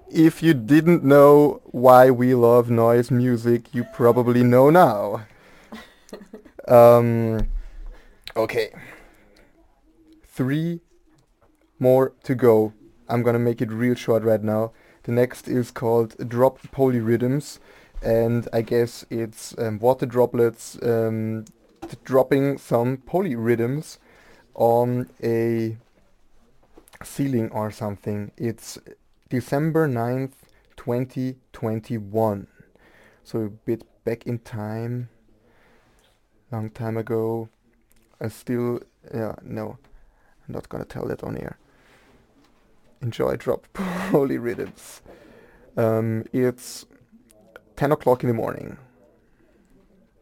If you didn't know why we love noise music, you probably know now. Um, okay, three more to go. I'm gonna make it real short right now. The next is called Drop Polyrhythms, and I guess it's water droplets dropping some polyrhythms on a ceiling or something. It's December 9th, 2021. So a bit back in time, long time ago. I still, yeah, no, I'm not gonna tell that on air. Enjoy Drop Polyrhythms. It's 10 o'clock in the morning.